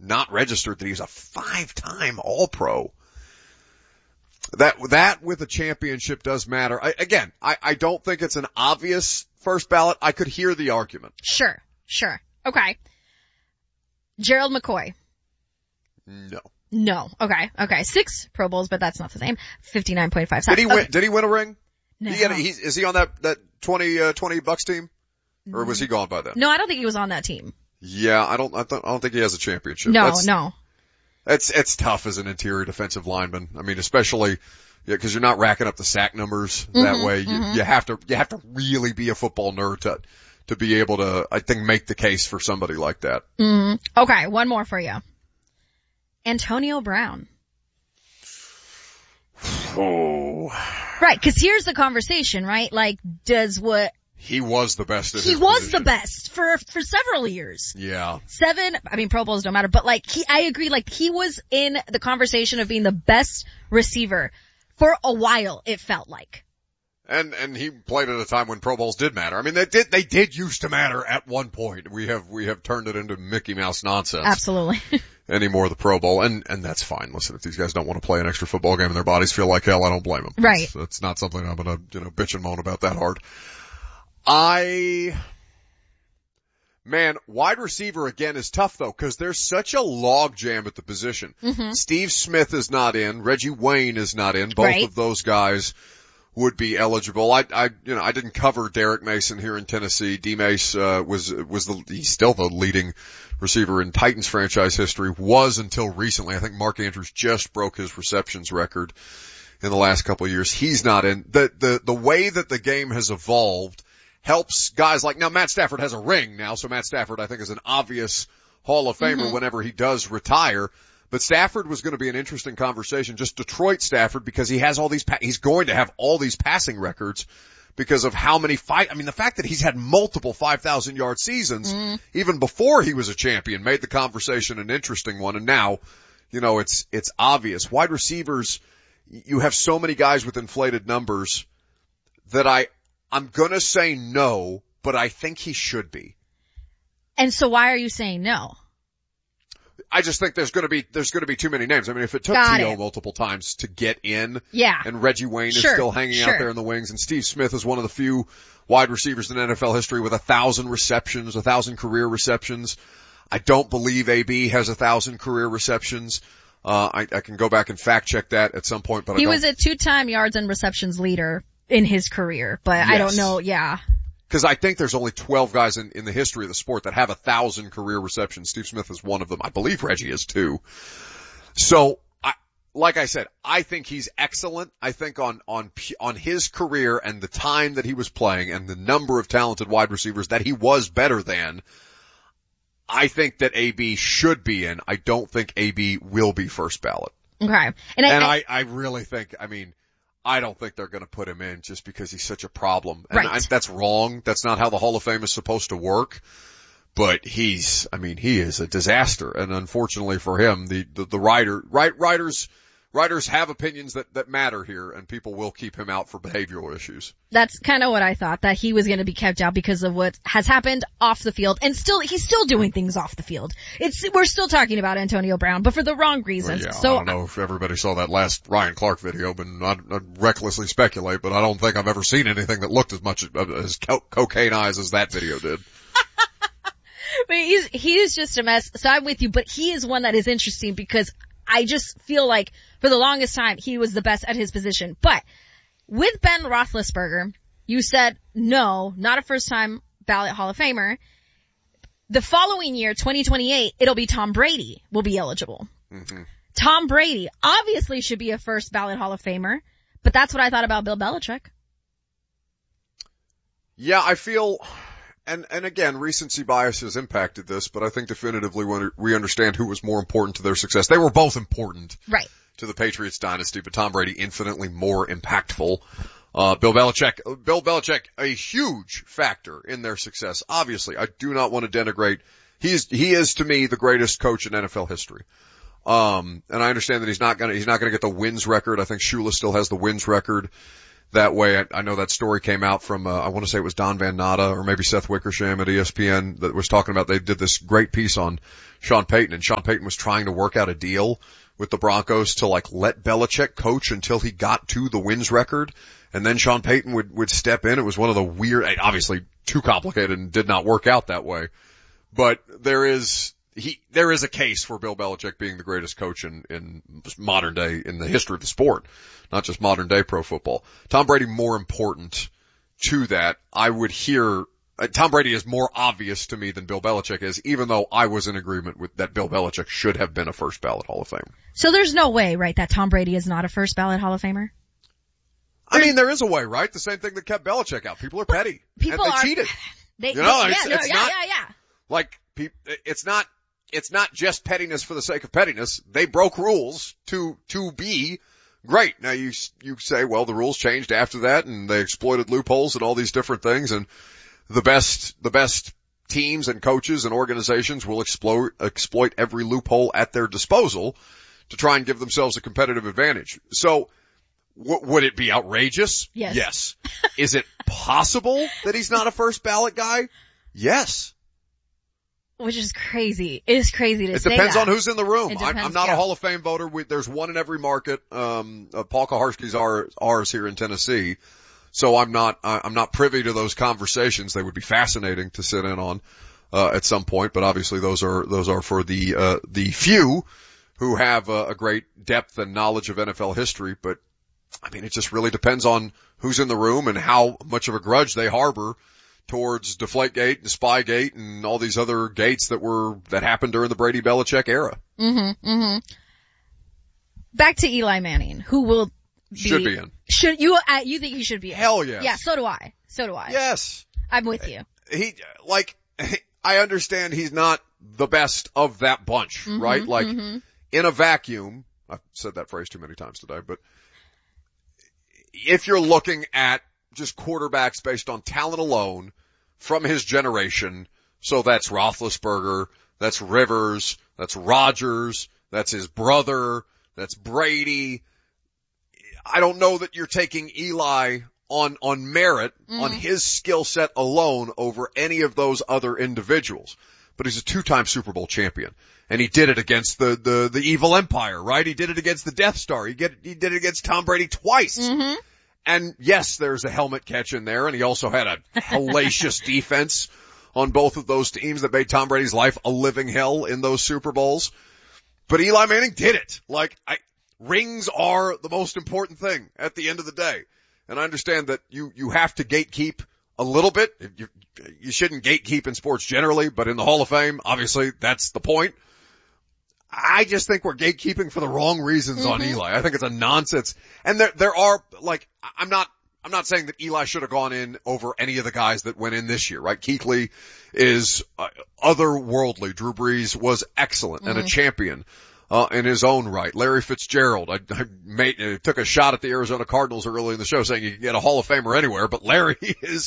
not registered that he's a 5-time All-Pro. That with a championship does matter. I don't think it's an obvious first ballot. I could hear the argument. Sure. Okay. Gerald McCoy. No. Okay. 6 Pro Bowls, but that's not the same. 59.5 sacks. Did he win a ring? No. Is he on that 20 Bucks team? Or was he gone by then? No, I don't think he was on that team. Yeah, I don't think he has a championship. No. It's tough as an interior defensive lineman. I mean, especially, cause you're not racking up the sack numbers that way. You have to really be a football nerd to be able to, I think, make the case for somebody like that. Okay, one more for you. Antonio Brown. Oh. Right, cause here's the conversation, right? Like, he was the best at his He was position. the best for several years. Yeah. 7, Pro Bowls don't matter, but I agree, he was in the conversation of being the best receiver for a while, it felt like. And he played at a time when Pro Bowls did matter. I mean, they did used to matter at one point. We have turned it into Mickey Mouse nonsense. Absolutely. Anymore, the Pro Bowl, and that's fine. Listen, if these guys don't want to play an extra football game and their bodies feel like hell, I don't blame them. Right. It's not something I'm gonna, bitch and moan about that hard. Wide receiver again is tough though, cause there's such a log jam at the position. Steve Smith is not in, Reggie Wayne is not in, both of those guys would be eligible. I didn't cover Derek Mason here in Tennessee. D-Mace, he's still the leading receiver in Titans franchise history, was until recently. I think Mark Andrews just broke his receptions record in the last couple of years. He's not in. The way that the game has evolved helps guys like, now Matt Stafford has a ring now, so Matt Stafford I think is an obvious Hall of Famer whenever he does retire. But Stafford was going to be an interesting conversation, just Detroit Stafford, because he has he's going to have all these passing records because of how many the fact that he's had multiple 5,000 yard seasons, even before he was a champion, made the conversation an interesting one. And now, it's obvious. Wide receivers, you have so many guys with inflated numbers that I'm gonna say no, but I think he should be. And so why are you saying no? I just think there's gonna be too many names. I mean, if it took T.O. multiple times to get in, and Reggie Wayne is still hanging out there in the wings, and Steve Smith is one of the few wide receivers in NFL history with 1,000 receptions, 1,000 career receptions. I don't believe AB has 1,000 career receptions. I can go back and fact check that at some point, but he was a 2-time yards and receptions leader in his career, but I don't know, Cause I think there's only 12 guys in the history of the sport that have 1,000 career receptions. Steve Smith is one of them. I believe Reggie is too. So, like I said, I think he's excellent. I think on his career and the time that he was playing and the number of talented wide receivers that he was better than, I think that AB should be in. I don't think AB will be first ballot. Okay. I really think, I don't think they're going to put him in just because he's such a problem. And that's wrong. That's not how the Hall of Fame is supposed to work. But he is a disaster. And unfortunately for him, writers have opinions that matter here, and people will keep him out for behavioral issues. That's kind of what I thought, that he was going to be kept out because of what has happened off the field, and he's still doing things off the field. We're still talking about Antonio Brown, but for the wrong reasons. Well, so I don't know if everybody saw that last Ryan Clark video, but I'd recklessly speculate, but I don't think I've ever seen anything that looked as much as cocaine eyes as that video did. But he is just a mess. So I'm with you, but he is one that is interesting because I just feel like for the longest time he was the best at his position. But with Ben Roethlisberger, you said no, not a first time ballot Hall of Famer. The following year, 2028, it'll be Tom Brady will be eligible. Tom Brady obviously should be a first ballot Hall of Famer, but that's what I thought about Bill Belichick. Yeah, I feel, and again, recency bias has impacted this, but I think definitively when we understand who was more important to their success. They were both important. Right. To the Patriots dynasty, but Tom Brady infinitely more impactful. Bill Belichick, a huge factor in their success. Obviously, I do not want to denigrate. He is to me the greatest coach in NFL history. And I understand that he's not gonna get the wins record. I think Shula still has the wins record. that way. I know that story came out from, I want to say it was Don Van Natta or maybe Seth Wickersham at ESPN that was talking about, they did this great piece on Sean Payton, and Sean Payton was trying to work out a deal with the Broncos to like let Belichick coach until he got to the wins record. And then Sean Payton would step in. It was one of the weird, obviously too complicated and did not work out that way. But there is a case for Bill Belichick being the greatest coach in modern day, in the history of the sport, not just modern day pro football. Tom Brady more important to that. I would hear, Tom Brady is more obvious to me than Bill Belichick is, even though I was in agreement with that Bill Belichick should have been a first ballot Hall of Famer. So there's no way, right, that Tom Brady is not a first ballot Hall of Famer? I mean, there is a way, right? The same thing that kept Belichick out. People are petty. People and they cheated. Like, it's not just pettiness for the sake of pettiness. They broke rules to be great. Now you say, well, the rules changed after that and they exploited loopholes and all these different things, and the best teams and coaches and organizations will exploit every loophole at their disposal to try and give themselves a competitive advantage. So, would it be outrageous? Yes. Yes. Is it possible that he's not a first ballot guy? Yes. Which is crazy. It is crazy to say that. It depends on who's in the room. I'm not a Hall of Fame voter. There's one in every market. Paul Kaharski's ours here in Tennessee. So I'm not privy to those conversations. They would be fascinating to sit in on, at some point, but obviously those are for the few who have a great depth and knowledge of NFL history. But I mean, it just really depends on who's in the room and how much of a grudge they harbor towards Deflategate and Spygate and all these other gates that happened during the Brady Belichick era. Mm-hmm. Back to Eli Manning, who should be in. You think he should be in? Hell yes. Yeah, so do I. Yes. I'm with you. I understand he's not the best of that bunch, right? Like, in a vacuum, I've said that phrase too many times today, but if you're looking at just quarterbacks based on talent alone from his generation, so that's Roethlisberger, that's Rivers, that's Rodgers, that's his brother, that's Brady. I don't know that you're taking Eli on merit, on his skill set alone over any of those other individuals. But he's a two-time Super Bowl champion. And he did it against the evil empire, right? He did it against the Death Star. He did it against Tom Brady twice. Mm-hmm. And yes, there's a helmet catch in there, and he also had a hellacious defense on both of those teams that made Tom Brady's life a living hell in those Super Bowls. But Eli Manning did it. Rings are the most important thing at the end of the day. And I understand that you have to gatekeep a little bit. You shouldn't gatekeep in sports generally, but in the Hall of Fame, obviously that's the point. I just think we're gatekeeping for the wrong reasons on Eli. I think it's a nonsense. And there are, I'm not saying that Eli should have gone in over any of the guys that went in this year, right? Kuechly is otherworldly. Drew Brees was excellent and a champion in his own right. Larry Fitzgerald, I took a shot at the Arizona Cardinals early in the show saying you can get a Hall of Famer anywhere, but Larry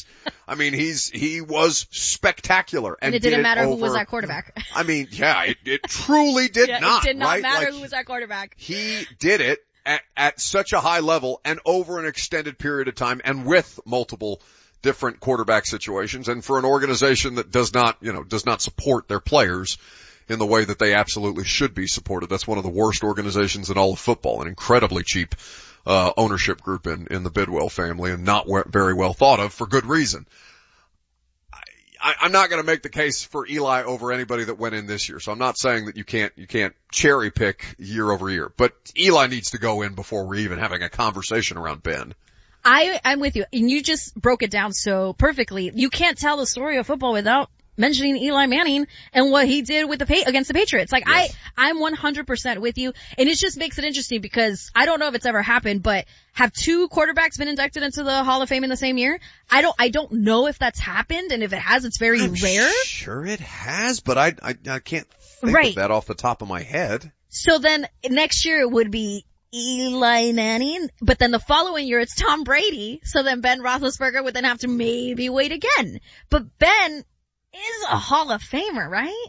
he was spectacular. And it didn't matter who was that quarterback. I mean, yeah, it truly did not. It did not right? matter who was that quarterback. He did it at such a high level and over an extended period of time and with multiple different quarterback situations, and for an organization that does not support their players in the way that they absolutely should be supported. That's one of the worst organizations in all of football, an incredibly cheap ownership group in the Bidwell family, and not very well thought of for good reason. I'm not going to make the case for Eli over anybody that went in this year, so I'm not saying that you can't cherry pick year over year, but Eli needs to go in before we're even having a conversation around Ben. I'm with you, and you just broke it down so perfectly. You can't tell the story of football without mentioning Eli Manning and what he did with against the Patriots. Yes. I'm 100% with you, and it just makes it interesting because I don't know if it's ever happened, but have two quarterbacks been inducted into the Hall of Fame in the same year? I don't know if that's happened, and if it has, it's very rare. Sure it has, but I can't think of that off the top of my head. So then next year it would be Eli Manning, but then the following year it's Tom Brady, so then Ben Roethlisberger would then have to maybe wait again. But Ben is a Hall of Famer, right?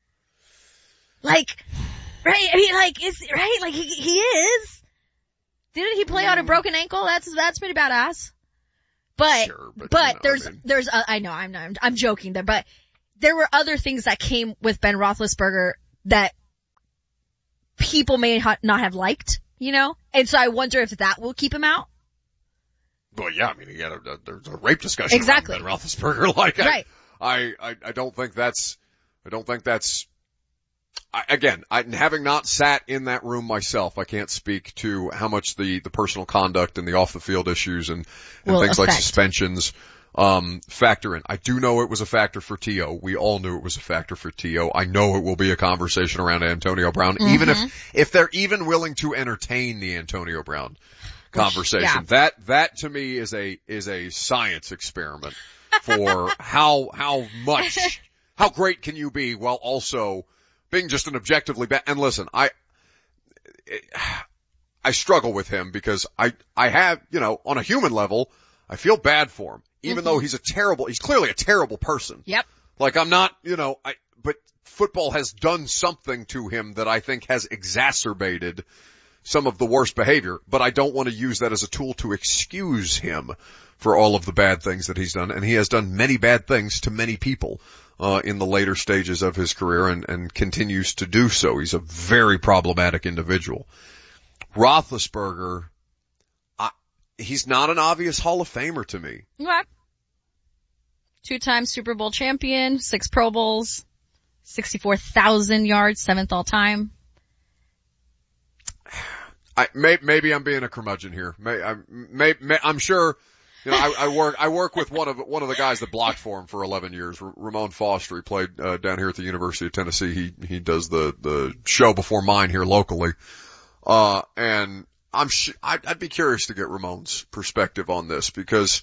Right? I mean, he is. Didn't he play on a broken ankle? That's pretty badass. But, sure, but I know, I'm joking there, but there were other things that came with Ben Roethlisberger that people may not have liked, you know? And so I wonder if that will keep him out. Well, yeah, I mean, there's a rape discussion exactly. around Ben Roethlisberger. Like, right. I don't think that's, again, having not sat in that room myself, I can't speak to how much the personal conduct and the off the field issues and things like suspensions, factor in. I do know it was a factor for T.O. We all knew it was a factor for T.O. I know it will be a conversation around Antonio Brown, even if they're even willing to entertain the Antonio Brown conversation. Yeah. That to me is a science experiment for how great can you be while also being just an objectively bad. And listen, I struggle with him because I have, you know, on a human level, I feel bad for him, even though he's clearly a terrible person. Yep. Like I'm not, you know, but football has done something to him that I think has exacerbated some of the worst behavior, but I don't want to use that as a tool to excuse him for all of the bad things that he's done. And he has done many bad things to many people, in the later stages of his career and continues to do so. He's a very problematic individual. Roethlisberger, he's not an obvious Hall of Famer to me. Okay. 2-time Super Bowl champion, 6 Pro Bowls, 64,000 yards, 7th all time. Maybe I'm being a curmudgeon here. I'm sure, you know, I work with one of the guys that blocked for him for 11 years, Ramon Foster. He played, down here at the University of Tennessee. He does the show before mine here locally. And I'd be curious to get Ramon's perspective on this because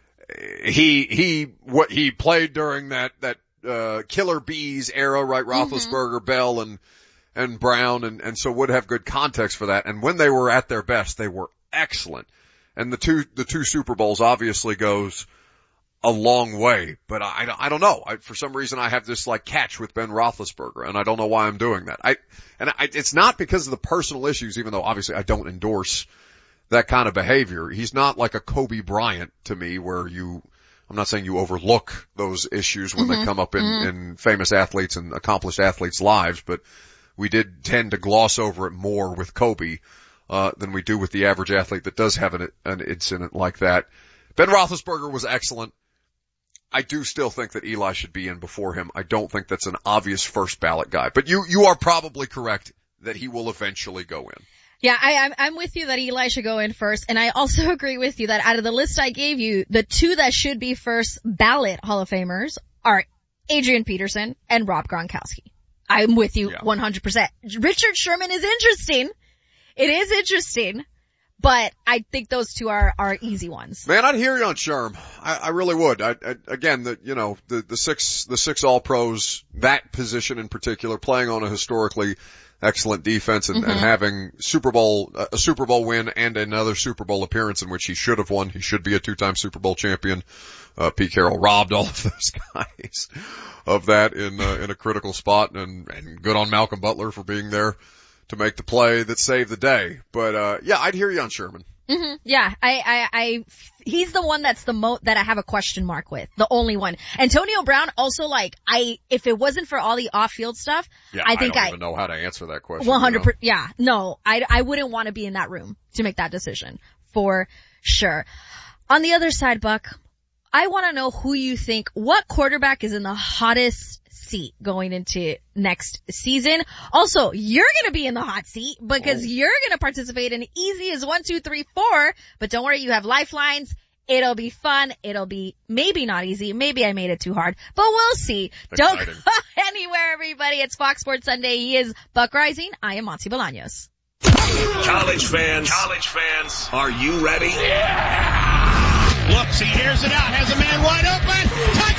what he played during that Killer Bees era, right? Roethlisberger, Bell, and Brown, and so would have good context for that. And when they were at their best, they were excellent. And the two Super Bowls obviously goes a long way, but I don't know. For some reason I have this like catch with Ben Roethlisberger, and I don't know why I'm doing that. It's not because of the personal issues, even though obviously I don't endorse that kind of behavior. He's not like a Kobe Bryant to me where I'm not saying you overlook those issues when they come up in famous athletes and accomplished athletes' lives, but we did tend to gloss over it more with Kobe, than we do with the average athlete that does have an incident like that. Ben Roethlisberger was excellent. I do still think that Eli should be in before him. I don't think that's an obvious first ballot guy, but you are probably correct that he will eventually go in. Yeah, I'm with you that Eli should go in first, and I also agree with you that out of the list I gave you, the 2 that should be first ballot Hall of Famers are Adrian Peterson and Rob Gronkowski. I'm with you 100%. Richard Sherman is interesting. It is interesting, but I think those 2 are easy ones. Man, I'd hear you on Sherm. I really would. Again, the 6 All-Pros, that position in particular, playing on a historically excellent defense and having a Super Bowl win and another Super Bowl appearance in which he should have won. He should be a 2-time Super Bowl champion. Pete Carroll robbed all of those guys of that in a critical spot, and good on Malcolm Butler for being there to make the play that saved the day. But yeah, I'd hear you on Sherman. Yeah, he's the one that's that I have a question mark with. The only one. Antonio Brown also, like, if it wasn't for all the off-field stuff, I think I don't even know how to answer that question. 100%. Yeah, no, I wouldn't want to be in that room to make that decision for sure. On the other side, Buck, I want to know who you think, what quarterback is in the hottest seat going into next season. Also, you're going to be in the hot seat because you're going to participate in easy as 1, 2, 3, 4. But don't worry, you have lifelines. It'll be fun. It'll be maybe not easy. Maybe I made it too hard, but we'll see. Exciting. Don't go anywhere, everybody. It's Fox Sports Sunday. He is Buck Rising. I am Monty Bolaños. College fans, are you ready? Yeah! Looks, he hears it out, has a man wide open.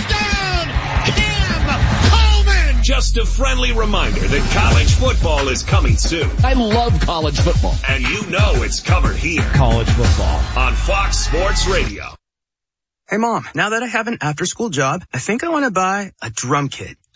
Touchdown! Cam Coleman! Just a friendly reminder that college football is coming soon. I love college football. And you know it's covered here. College football. On Fox Sports Radio. Hey, Mom, now that I have an after-school job, I think I want to buy a drum kit.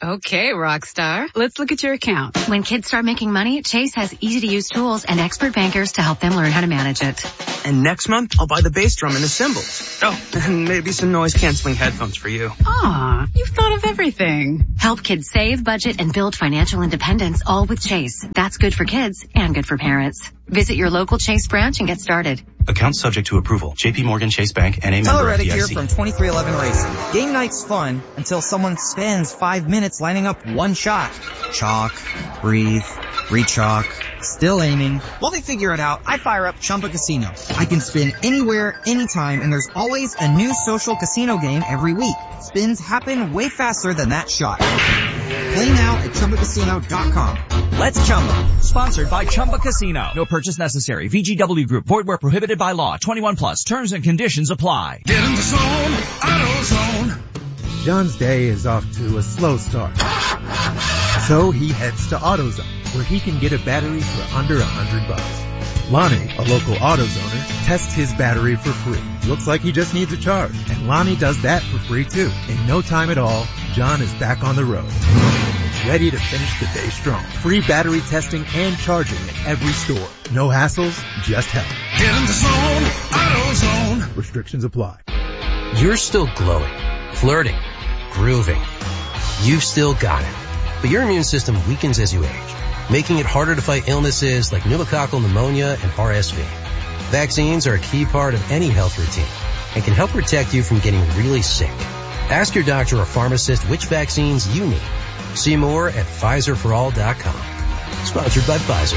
Okay, Rockstar. Let's look at your account. When kids start making money, Chase has easy-to-use tools and expert bankers to help them learn how to manage it. And next month, I'll buy the bass drum and the cymbals. Oh, and maybe some noise-canceling headphones for you. Aw, you've thought of everything. Help kids save, budget, and build financial independence, all with Chase. That's good for kids and good for parents. Visit your local Chase branch and get started. Account subject to approval. JP Morgan Chase Bank and a member Tyler of Reddick FDIC. here from 2311 Racing. Game night's fun until someone spends 5 minutes lining up one shot. Chalk, breathe, re-chalk, still aiming. While they figure it out, I fire up Chumba Casino. I can spin anywhere, anytime, and there's always a new social casino game every week. Spins happen way faster than that shot. Play now at ChumbaCasino.com. Let's Chumba. Sponsored by Chumba Casino. No purchase necessary. VGW Group. Void where prohibited by law. 21 plus. Terms and conditions apply. Get in the zone, AutoZone. John's day is off to a slow start. So he heads to AutoZone, where he can get a battery for under $100. Lonnie, a local AutoZoner, tests his battery for free. Looks like he just needs a charge, and Lonnie does that for free too. In no time at all, John is back on the road, ready to finish the day strong. Free battery testing and charging at every store. No hassles, just help. Get in the zone, AutoZone. Restrictions apply. You're still glowing, flirting, grooving. You've still got it. But your immune system weakens as you age, making it harder to fight illnesses like pneumococcal pneumonia and RSV. Vaccines are a key part of any health routine and can help protect you from getting really sick. Ask your doctor or pharmacist which vaccines you need. See more at PfizerForAll.com. Sponsored by Pfizer.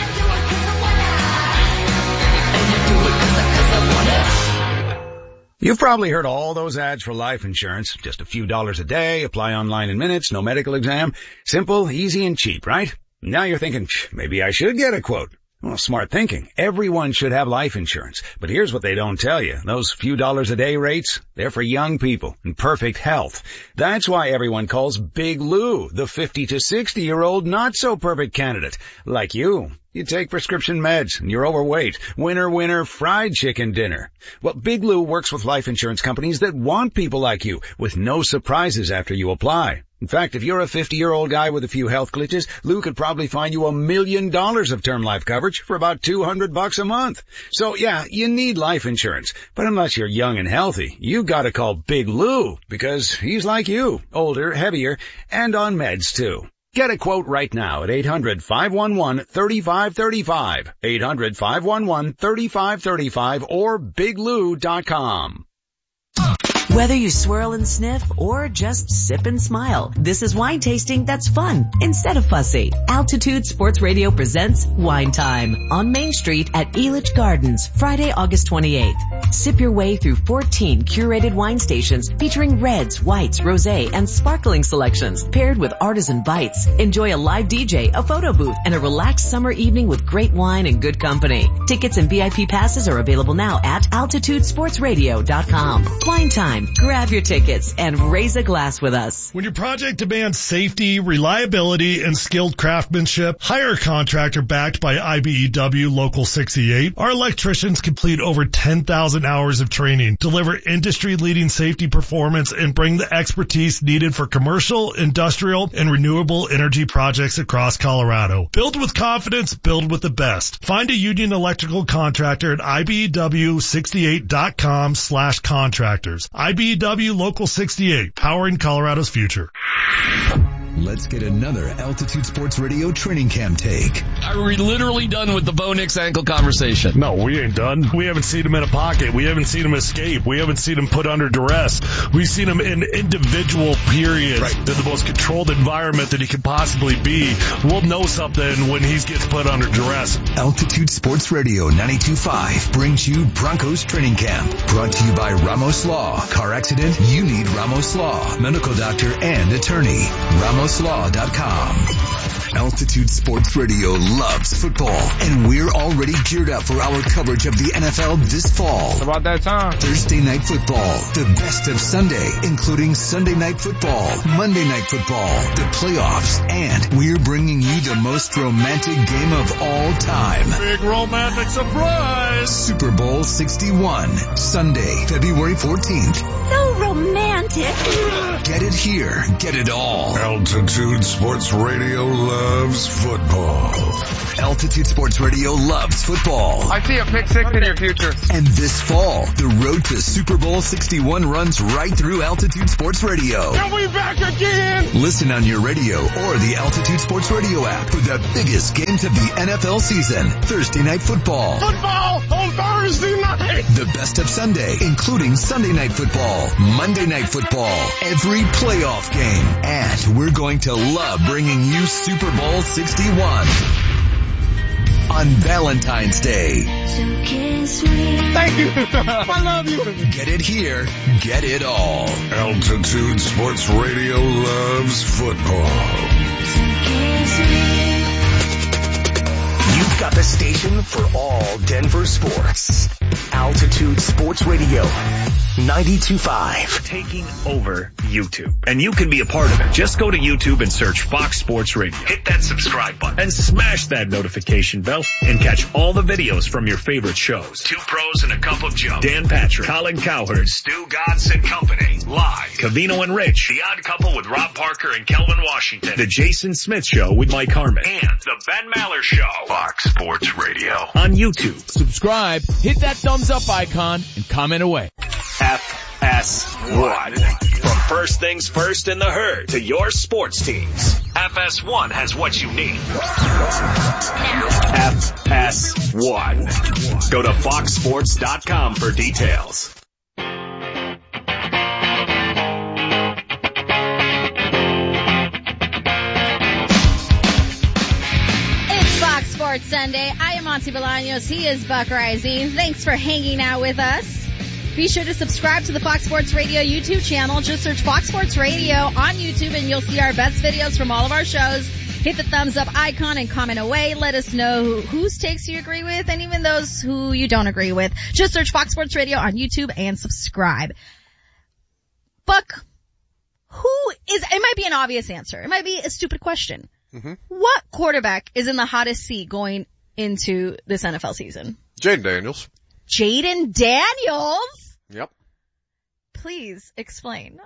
You've probably heard all those ads for life insurance. Just a few dollars a day, apply online in minutes, no medical exam. Simple, easy, and cheap, right? Now you're thinking, maybe I should get a quote. Well, smart thinking. Everyone should have life insurance. But here's what they don't tell you. Those few dollars a day rates, they're for young people in perfect health. That's why everyone calls Big Lou the 50 to 60-year-old not-so-perfect candidate. Like you. You take prescription meds and you're overweight. Winner, winner, fried chicken dinner. Well, Big Lou works with life insurance companies that want people like you with no surprises after you apply. In fact, if you're a 50-year-old guy with a few health glitches, Lou could probably find you $1 million of term life coverage for about $200 a month. So yeah, you need life insurance. But unless you're young and healthy, you gotta call Big Lou because he's like you, older, heavier, and on meds too. Get a quote right now at 800-511-3535, 800-511-3535, or biglou.com. Whether you swirl and sniff or just sip and smile, this is wine tasting that's fun instead of fussy. Altitude Sports Radio presents Wine Time on Main Street at Elitch Gardens, Friday, August 28th. Sip your way through 14 curated wine stations featuring reds, whites, rosé, and sparkling selections paired with artisan bites. Enjoy a live DJ, a photo booth, and a relaxed summer evening with great wine and good company. Tickets and VIP passes are available now at altitudesportsradio.com. Wine Time. Grab your tickets and raise a glass with us. When your project demands safety, reliability, and skilled craftsmanship, hire a contractor backed by IBEW Local 68. Our electricians complete over 10,000 hours of training, deliver industry-leading safety performance, and bring the expertise needed for commercial, industrial, and renewable energy projects across Colorado. Build with confidence, build with the best. Find a union electrical contractor at IBEW68.com/contractors. IBEW Local 68, powering Colorado's future. Let's get another Altitude Sports Radio training camp take. Are we literally done with the Bo Nix ankle conversation? No, we ain't done. We haven't seen him in a pocket. We haven't seen him escape. We haven't seen him put under duress. We've seen him in individual periods in the most controlled environment that he could possibly be. We'll know something when he gets put under duress. Altitude Sports Radio 92.5 brings you Broncos Training Camp. Brought to you by Ramos Law. Car accident? You need Ramos Law. Medical doctor and attorney. RamosLaw.com. Altitude Sports Radio loves football, and we're already geared up for our coverage of the NFL this fall. About that time. Thursday Night Football, the best of Sunday, including Sunday Night Football, Monday Night Football, the playoffs, and we're bringing you the most romantic game of all time. Big romantic surprise! Super Bowl 61, Sunday, February 14th. So romantic. Get it here, get it all. Altitude Sports Radio loves football. Altitude Sports Radio loves football. I see a pick six in your future. And this fall, the road to Super Bowl 61 runs right through Altitude Sports Radio. Are we back again? Listen on your radio or the Altitude Sports Radio app for the biggest games of the NFL season. Thursday Night Football. Football on Thursday night. The best of Sunday, including Sunday Night Football, Monday Night Football, every playoff game. And we're going to love bringing you Super Bowl 61 on Valentine's Day. Thank you. I love you. Get it here, get it all. Altitude Sports Radio loves football. You've got the station for all Denver sports. Altitude Sports Radio 92.5. Taking over YouTube. And you can be a part of it. Just go to YouTube and search Fox Sports Radio. Hit that subscribe button and smash that notification bell and catch all the videos from your favorite shows. Two Pros and a Cup of Joe. Dan Patrick, Colin Cowherd, Stu Godson and Company. Live. Cavino and Rich. The Odd Couple with Rob Parker and Kelvin Washington. The Jason Smith Show with Mike Harmon. And the Ben Maller Show. Fox Sports Radio. On YouTube. Subscribe, hit that thumbs up icon, and comment away. FS1. From first things first in the herd to your sports teams. FS1 has what you need. FS1. Go to foxsports.com for details. Fox Sports Sunday. I am Monty Bolaños. He is Buck Rising. Thanks for hanging out with us. Be sure to subscribe to the Fox Sports Radio YouTube channel. Just search Fox Sports Radio on YouTube and you'll see our best videos from all of our shows. Hit the thumbs up icon and comment away. Let us know whose takes you agree with and even those who you don't agree with. Just search Fox Sports Radio on YouTube and subscribe. Buck, it might be an obvious answer. It might be a stupid question. Mm-hmm. What quarterback is in the hottest seat going into this NFL season? Jaden Daniels. Jaden Daniels? Yep. Please explain.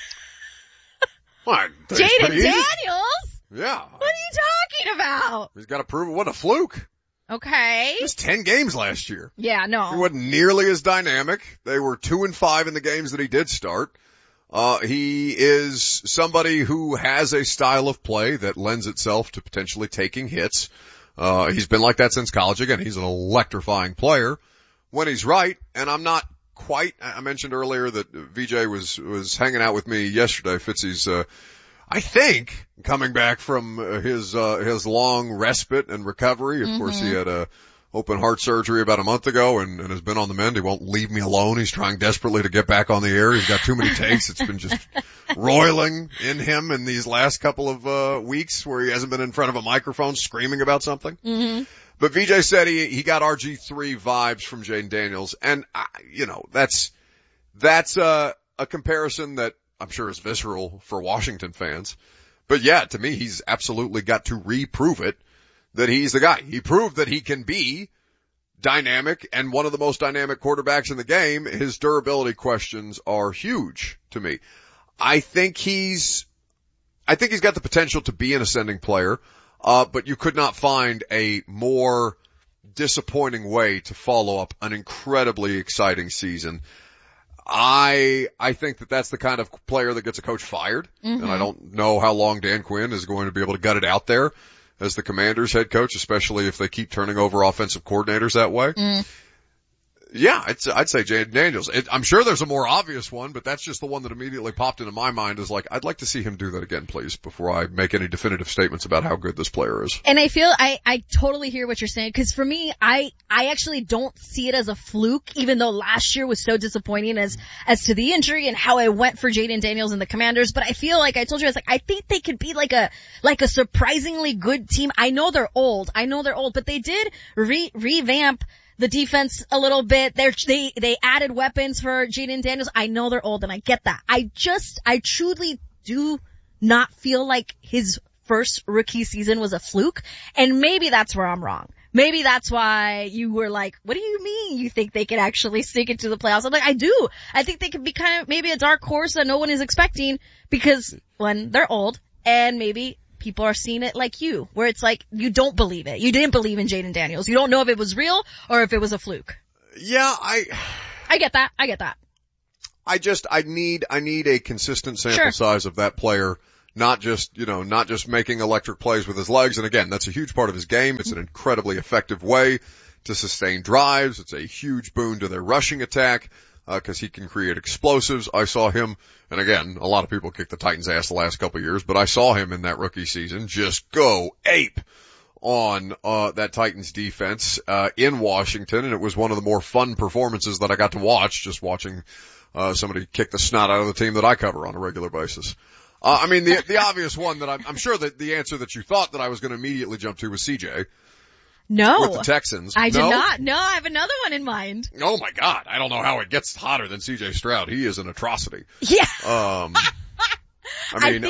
What? Jaden Daniels? Yeah. What are you talking about? He's got to prove it. What a fluke. Okay. It was 10 games last year. Yeah, no. He wasn't nearly as dynamic. They were 2-5 in the games that he did start. He is somebody who has a style of play that lends itself to potentially taking hits. He's been like that since college. Again, he's an electrifying player when he's right. And I mentioned earlier that VJ was hanging out with me yesterday. Fitzy's, I think coming back from his long respite and recovery. Of course, he had a open heart surgery about a month ago and has been on the mend. He won't leave me alone. He's trying desperately to get back on the air. He's got too many takes. It's been just roiling in him in these last couple of weeks where he hasn't been in front of a microphone screaming about something. Mm-hmm. But VJ said he got RG3 vibes from Jaden Daniels. And, that's a comparison that I'm sure is visceral for Washington fans. But yeah, to me, he's absolutely got to reprove it that he's the guy. He proved that he can be dynamic and one of the most dynamic quarterbacks in the game. His durability questions are huge to me. I think he's got the potential to be an ascending player, but you could not find a more disappointing way to follow up an incredibly exciting season. I think that that's the kind of player that gets a coach fired, and I don't know how long Dan Quinn is going to be able to gut it out there as the Commanders head coach, especially if they keep turning over offensive coordinators that way. Yeah, I'd say Jaden Daniels. I'm sure there's a more obvious one, but that's just the one that immediately popped into my mind is like, I'd like to see him do that again, please, before I make any definitive statements about how good this player is. And I feel, I totally hear what you're saying, because for me, I actually don't see it as a fluke, even though last year was so disappointing as to the injury and how I went for Jaden Daniels and the Commanders, but I feel like I told you, I think they could be like a surprisingly good team. I know they're old, but they did revamp the defense a little bit. They added weapons for Jaden Daniels. I know they're old and I get that. I truly do not feel like his first rookie season was a fluke. And maybe that's where I'm wrong. Maybe that's why you were like, what do you mean you think they could actually sneak into the playoffs? I'm like, I do. I think they could be kind of maybe a dark horse that no one is expecting because when they're old and maybe people are seeing it like you, where it's like, you don't believe it. You didn't believe in Jaden Daniels. You don't know if it was real or if it was a fluke. Yeah, I get that. I need a consistent sample size of that player, not just making electric plays with his legs. And again, that's a huge part of his game. It's an incredibly effective way to sustain drives. It's a huge boon to their rushing attack. Cause he can create explosives. I saw him, and again, a lot of people kicked the Titans' ass the last couple of years, but I saw him in that rookie season just go ape on, that Titans defense, in Washington, and it was one of the more fun performances that I got to watch, just watching, somebody kick the snot out of the team that I cover on a regular basis. The obvious one that I'm sure that the answer that you thought that I was going to immediately jump to was CJ. No. With the Texans. I did not. No, I have another one in mind. Oh my God. I don't know how it gets hotter than CJ Stroud. He is an atrocity. Yeah. I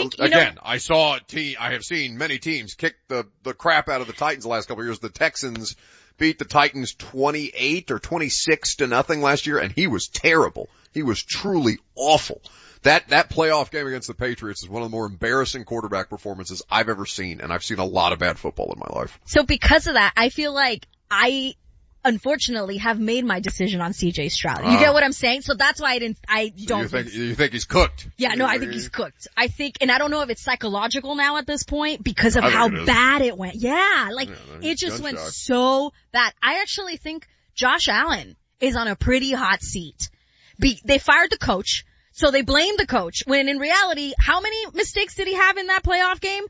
have seen many teams kick the crap out of the Titans the last couple of years. The Texans beat the Titans 28 or 26-0 last year, and he was terrible. He was truly awful. That playoff game against the Patriots is one of the more embarrassing quarterback performances I've ever seen, and I've seen a lot of bad football in my life. So because of that, I feel like I unfortunately have made my decision on CJ Stroud. You get what I'm saying? So that's why you think he's cooked? Yeah, no, I think he's cooked. I think, and I don't know if it's psychological now at this point because of how bad it went. Yeah, it just went so bad. I actually think Josh Allen is on a pretty hot seat. They fired the coach. So they blame the coach, when in reality, how many mistakes did he have in that playoff game?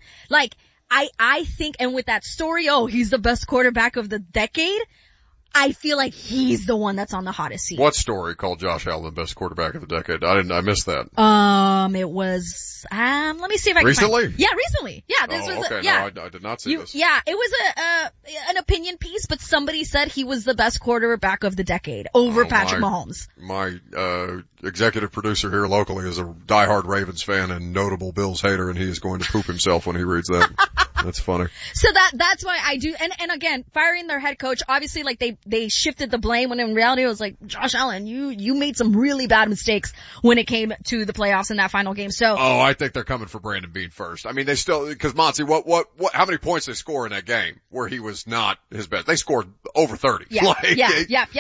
I think, and with that story, he's the best quarterback of the decade, I feel like he's the one that's on the hottest seat. What story called Josh Allen the best quarterback of the decade? I missed that. It was, let me see if I can recently? Find. Yeah, recently. Yeah, No, I did not see this. Yeah, it was an opinion piece, but somebody said he was the best quarterback of the decade over Patrick Mahomes. My, executive producer here locally is a diehard Ravens fan and notable Bills hater, and he is going to poop himself when he reads that. That's funny. So that's why I do, and again, firing their head coach, obviously they shifted the blame when in reality it was like, Josh Allen, you made some really bad mistakes when it came to the playoffs in that final game. So. Oh, I think they're coming for Brandon Beane first. I mean, they still, cause Monty, how many points they score in that game where he was not his best? They scored over 30. Yeah. Yep.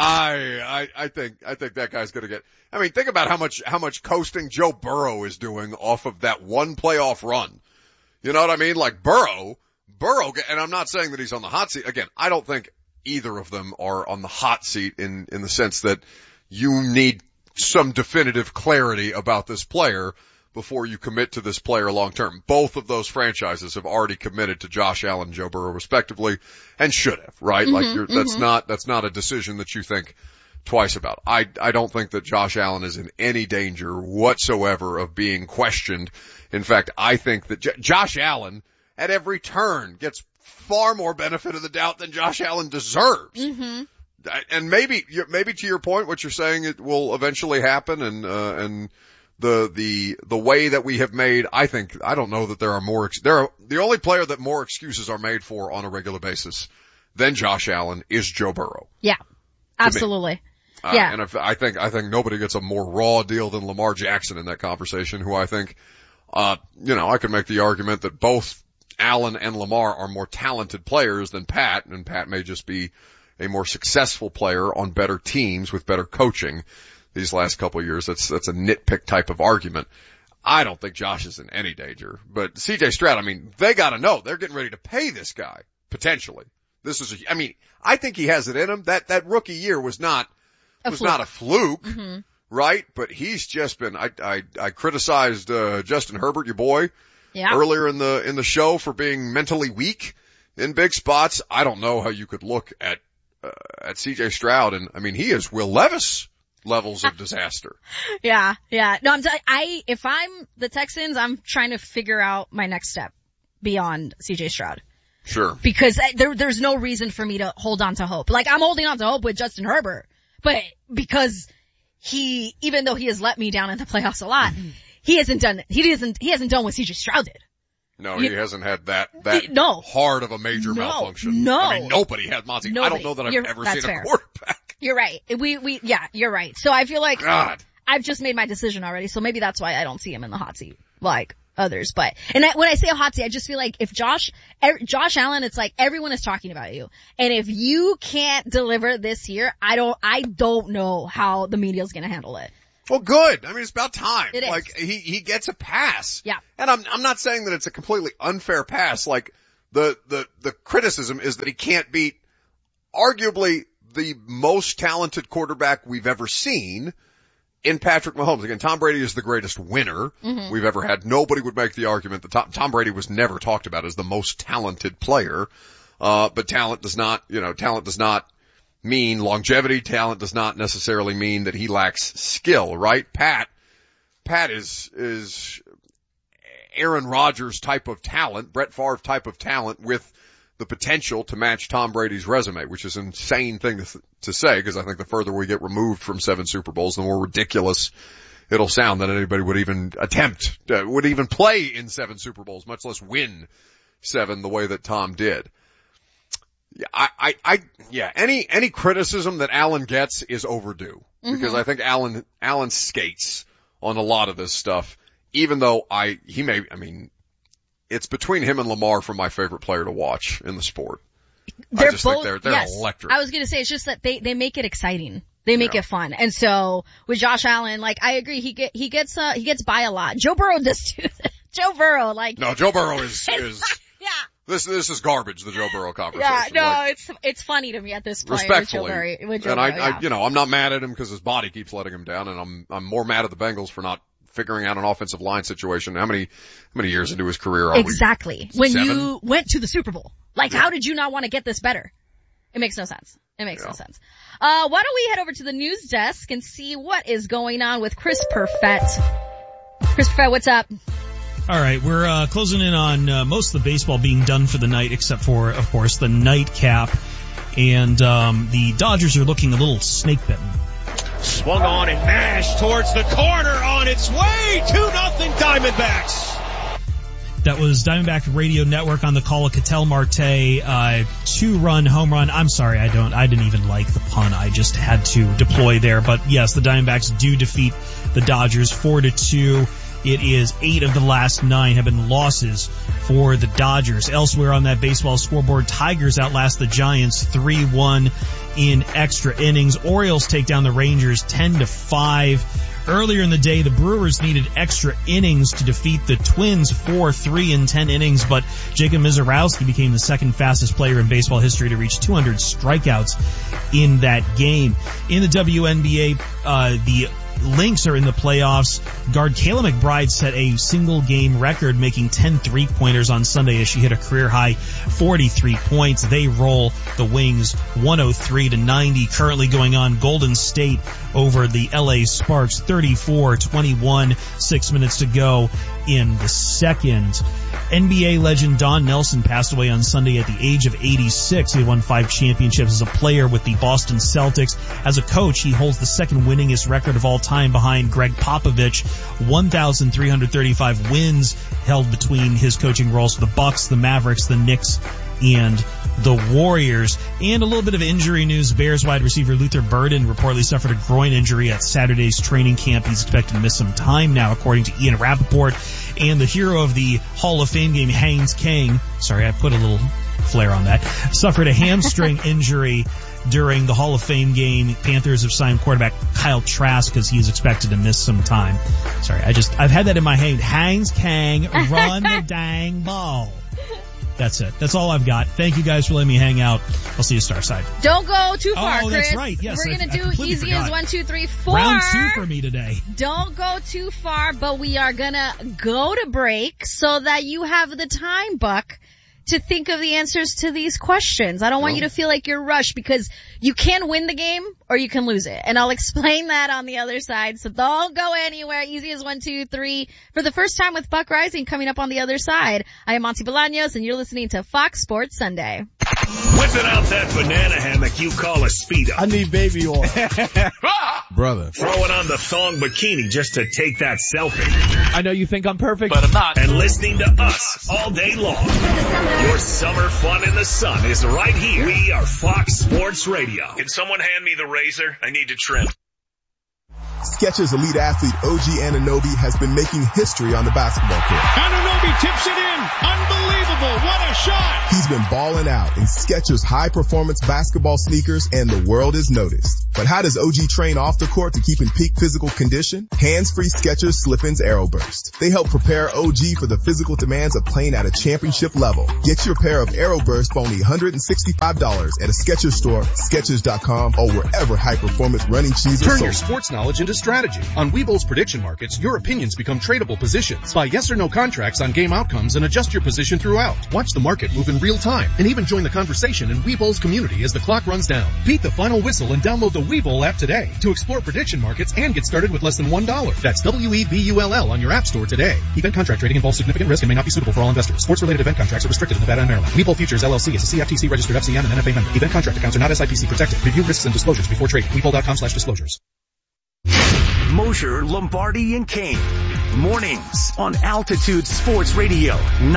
I think that guy's gonna get, think about how much coasting Joe Burrow is doing off of that one playoff run. You know what I mean? Like Burrow, and I'm not saying that he's on the hot seat. Again, I don't think either of them are on the hot seat in the sense that you need some definitive clarity about this player before you commit to this player long term. Both of those franchises have already committed to Josh Allen and Joe Burrow respectively and should have, right? That's not a decision that you think twice about. I don't think that Josh Allen is in any danger whatsoever of being questioned. In fact, I think that Josh Allen at every turn gets far more benefit of the doubt than Josh Allen deserves. Mm-hmm. And maybe to your point, what you're saying, it will eventually happen, and the way that we have made, I don't know that the only player that more excuses are made for on a regular basis than Josh Allen is Joe Burrow. Yeah. Absolutely. Yeah. And I think nobody gets a more raw deal than Lamar Jackson in that conversation, who I think, I could make the argument that both Allen and Lamar are more talented players than Pat, and Pat may just be a more successful player on better teams with better coaching these last couple of years. That's a nitpick type of argument. I don't think Josh is in any danger, but CJ Stroud, they gotta know they're getting ready to pay this guy, potentially. I think he has it in him. That rookie year was not not a fluke, right? But he's just been, I criticized, Justin Herbert, your boy, earlier in the show for being mentally weak in big spots. I don't know how you could look at CJ Stroud, and I mean, he is Will Levis levels of disaster. Yeah. No, if I'm the Texans, I'm trying to figure out my next step beyond CJ Stroud. Sure. Because there's no reason for me to hold on to hope. Like, I'm holding on to hope with Justin Herbert, but because even though he has let me down in the playoffs a lot, he hasn't done what CJ Stroud did. No, he hasn't had that hard of a major malfunction. No. I mean, nobody had Monty. I don't know that I've ever seen a quarterback. You're right. You're right. So I feel like I've just made my decision already, so maybe that's why I don't see him in the hot seat like others. But, when I say a hot seat, I just feel like if Josh Allen, it's like everyone is talking about you. And if you can't deliver this year, I don't know how the media is going to handle it. Well, good. I mean, it's about time. It is. Like, he gets a pass. Yeah. And I'm not saying that it's a completely unfair pass. Like, the criticism is that he can't beat arguably the most talented quarterback we've ever seen in Patrick Mahomes. Again, Tom Brady is the greatest winner we've ever had. Nobody would make the argument that Tom Brady was never talked about as the most talented player. But talent does not mean longevity. Talent does not necessarily mean that he lacks skill, right? Pat is Aaron Rodgers type of talent, Brett Favre type of talent with the potential to match Tom Brady's resume, which is an insane thing to say, because I think the further we get removed from 7 Super Bowls, the more ridiculous it'll sound that anybody would even would even play in 7 Super Bowls, much less win 7 the way that Tom did. Yeah, any criticism that Allen gets is overdue, because I think Allen skates on a lot of this stuff, even though it's between him and Lamar for my favorite player to watch in the sport. They're electric. I was going to say, it's just that they make it exciting. They make it fun. And so with Josh Allen, like, I agree, he gets by a lot. Joe Burrow does too. Joe Burrow is yeah. This is garbage, the Joe Burrow conversation. Yeah, no, it's funny to me at this point. Respectfully. With Joe Burrow, I'm not mad at him because his body keeps letting him down, and I'm more mad at the Bengals for not figuring out an offensive line situation. How many years into his career are we? Exactly. When you went to the Super Bowl. Like, how did you not want to get this better? It makes no sense. No sense. Why don't we head over to the news desk and see what is going on with Chris Perfett. Chris Perfett, what's up? All right, we're closing in on most of the baseball being done for the night, except for, of course, the nightcap. And the Dodgers are looking a little snake-bitten. Swung on and mashed towards the corner on its way. 2-0 Diamondbacks. That was Diamondback Radio Network on the call of Ketel Marte, 2-run home run. I'm sorry, I didn't even like the pun. I just had to deploy there. But yes, the Diamondbacks do defeat the Dodgers 4-2. It is 8 of the last 9 have been losses for the Dodgers. Elsewhere on that baseball scoreboard, Tigers outlast the Giants 3-1 in extra innings. Orioles take down the Rangers 10-5. Earlier in the day, the Brewers needed extra innings to defeat the Twins 4-3 in 10 innings, but Jacob Misiorowski became the second fastest player in baseball history to reach 200 strikeouts in that game. In the WNBA, the Lynx are in the playoffs. Guard Kayla McBride set a single game record, making 10 3-pointers on Sunday as she hit a career high 43 points. They roll the Wings 103-90. Currently going on, Golden State over the LA Sparks 34-21. 6 minutes to go in the second. NBA legend Don Nelson passed away on Sunday at the age of 86. He won 5 championships as a player with the Boston Celtics. As a coach, he holds the second winningest record of all time behind Greg Popovich. 1,335 wins held between his coaching roles for the Bucks, the Mavericks, the Knicks, and the Warriors. And a little bit of injury news. Bears wide receiver Luther Burden reportedly suffered a groin injury at Saturday's training camp. He's expected to miss some time now, according to Ian Rappaport. And the hero of the Hall of Fame game, Haynes King, sorry, I put a little flair on that, suffered a hamstring injury during the Hall of Fame game. Panthers have signed quarterback Kyle Trask because he is expected to miss some time. Sorry, I've had that in my head. Haynes King, run the dang ball. That's it. That's all I've got. Thank you guys for letting me hang out. I'll see you Starside. Don't go too far, Chris. That's right. Yes, we're going to do easy as 1, 2, 3, 4. Round 2 for me today. Don't go too far, but we are going to go to break so that you have the time, Buck, to think of the answers to these questions. I don't want you to feel like you're rushed because you can win the game or you can lose it. And I'll explain that on the other side. So don't go anywhere. Easy as 1, 2, 3. For the first time with Buck Rising coming up on the other side, I am Monty Bolaños and you're listening to Fox Sports Sunday. Whipping out that banana hammock you call a Speedo. I need baby oil. Brother. Throwing on the thong bikini just to take that selfie. I know you think I'm perfect, but I'm not. And listening to us all day long. Your summer fun in the sun is right here. We are Fox Sports Radio. Can someone hand me the razor? I need to trim. Skechers elite athlete OG Anunoby has been making history on the basketball court. Anunoby tips it in. Unbelievable. What a shot. He's been balling out in Skechers high-performance basketball sneakers, and the world has noticed. But how does OG train off the court to keep in peak physical condition? Hands-free Skechers Slip-ins Aeroburst. They help prepare OG for the physical demands of playing at a championship level. Get your pair of Aeroburst for only $165 at a Skechers store, Skechers.com, or wherever high-performance running shoes are sold. Turn your sports knowledge into strategy. On Webull's prediction markets, your opinions become tradable positions. Buy yes or no contracts on game outcomes and adjust your position throughout. Watch the market move in real time and even join the conversation in Webull's community as the clock runs down. Beat the final whistle and download the Webull app today to explore prediction markets and get started with less than $1. That's WEBULL on your app store today. Event contract trading involves significant risk and may not be suitable for all investors. Sports-related event contracts are restricted in Nevada and Maryland. Webull Futures LLC is a CFTC registered FCM and NFA member. Event contract accounts are not SIPC protected. Review risks and disclosures before trading. Webull.com/disclosures. Mosher, Lombardi, and Kane. Mornings on Altitude Sports Radio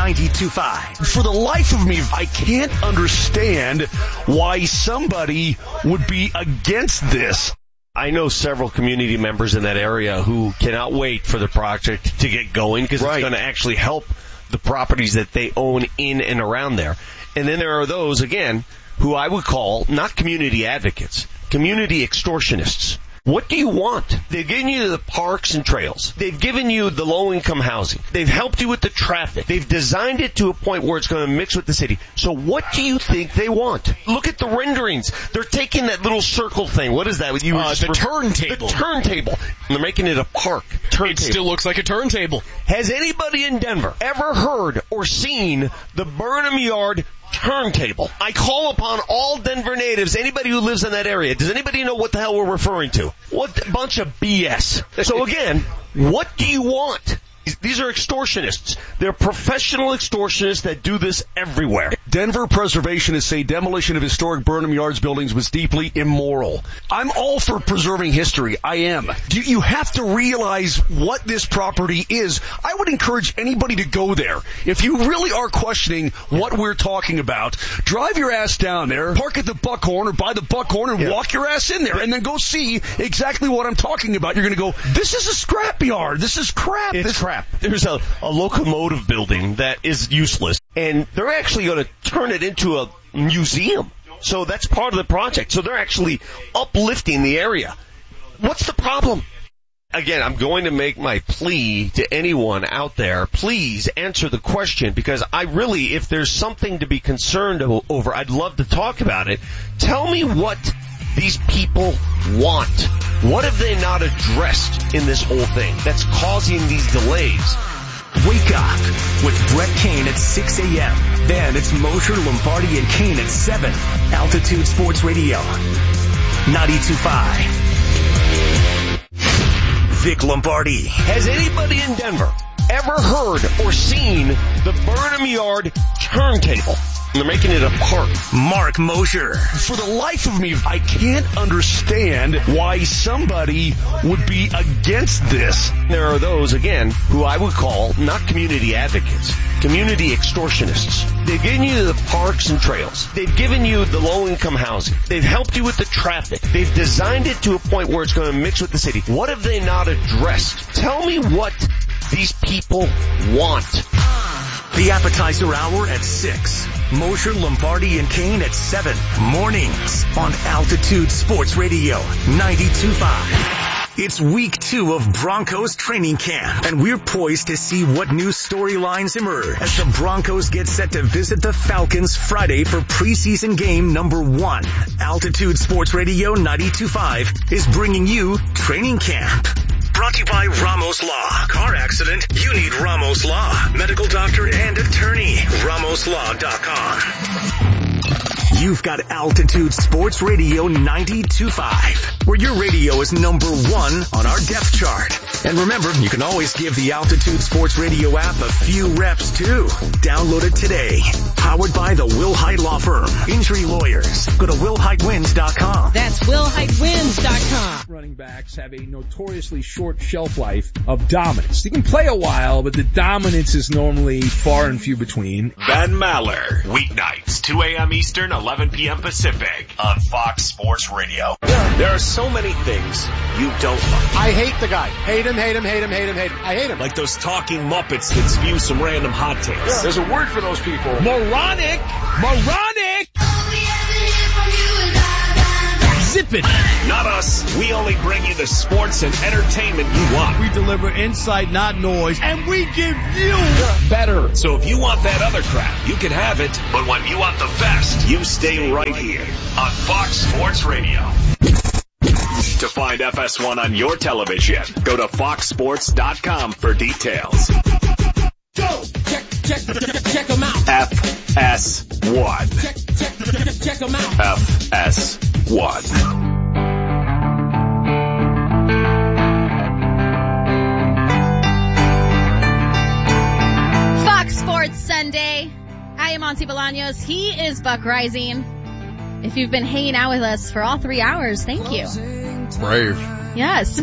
92.5. For the life of me, I can't understand why somebody would be against this. I know several community members in that area who cannot wait for the project to get going because it's going to actually help the properties that they own in and around there. And then there are those, again, who I would call not community advocates, community extortionists. What do you want? They've given you the parks and trails. They've given you the low-income housing. They've helped you with the traffic. They've designed it to a point where it's going to mix with the city. So what do you think they want? Look at the renderings. They're taking that little circle thing. What is that? The turntable. The turntable. And they're making it a park. It still looks like a turntable. Has anybody in Denver ever heard or seen the Burnham Yard turntable? I call upon all Denver natives, anybody who lives in that area. Does anybody know what the hell we're referring to? What bunch of BS. So again, what do you want? These are extortionists. They're professional extortionists that do this everywhere. Denver preservationists say demolition of historic Burnham Yards buildings was deeply immoral. I'm all for preserving history. I am. You have to realize what this property is. I would encourage anybody to go there. If you really are questioning what we're talking about, drive your ass down there, park at the Buckhorn or by the Buckhorn and walk your ass in there and then go see exactly what I'm talking about. You're going to go, this is a scrapyard. This is crap. It's crap. There's a locomotive building that is useless, and they're actually going to turn it into a museum. So that's part of the project. So they're actually uplifting the area. What's the problem? Again, I'm going to make my plea to anyone out there. Please answer the question, because I really, if there's something to be concerned over, I'd love to talk about it. Tell me what these people want. What have they not addressed in this whole thing that's causing these delays? Wake up with Brett Kane at 6 a.m. Then it's Mosher, Lombardi, and Kane at 7. Altitude Sports Radio 92.5. Vic Lombardi. Has anybody in Denver ever heard or seen the Burnham Yard turntable? They're making it a park. Mark Mosher. For the life of me, I can't understand why somebody would be against this. There are those, again, who I would call not community advocates, community extortionists. They've given you the parks and trails. They've given you the low-income housing. They've helped you with the traffic. They've designed it to a point where it's going to mix with the city. What have they not addressed? Tell me what these people want. The appetizer hour at 6. Mosher, Lombardi, and Kane at 7. Mornings on Altitude Sports Radio 92.5. It's week 2 of Broncos training camp, and we're poised to see what new storylines emerge as the Broncos get set to visit the Falcons Friday for preseason game number 1. Altitude Sports Radio 92.5 is bringing you Training Camp. Brought to you by Ramos Law. Car accident? You need Ramos Law. Medical doctor and attorney. RamosLaw.com. You've got Altitude Sports Radio 92.5, where your radio is number 1 on our depth chart. And remember, you can always give the Altitude Sports Radio app a few reps too. Download it today. Powered by the Will Hyde Law Firm. Injury lawyers. Go to WillHydeWins.com. That's WillHydeWins.com. Running backs have a notoriously short shelf life of dominance. You can play a while, but the dominance is normally far and few between. Ben Maller, weeknights, 2 a.m. Eastern, 11 p.m. Pacific on Fox Sports Radio. There are so many things you don't like. I hate the guy. Hate him. I hate him. Like those talking Muppets that spew some random hot takes. Yeah. There's a word for those people. Moronic! Zip it! Not us. We only bring you the sports and entertainment you want. We deliver insight, not noise, and we give you better. So if you want that other crap, you can have it. But when you want the best, you stay right here on Fox Sports Radio. To find FS1 on your television, go to foxsports.com for details. Go! Check them out. FS1. Check them out. FS1. Fox Sports Sunday. I am Monty Bolaños. He is Buck Rising. If you've been hanging out with us for all 3 hours, thank you. Brave. Yes.